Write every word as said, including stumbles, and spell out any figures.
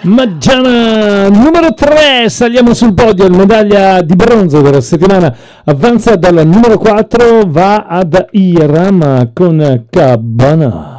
Maggiana numero tre, saliamo sul podio, la medaglia di bronzo della settimana avanza dal numero quattro, va ad Iram con Cabana.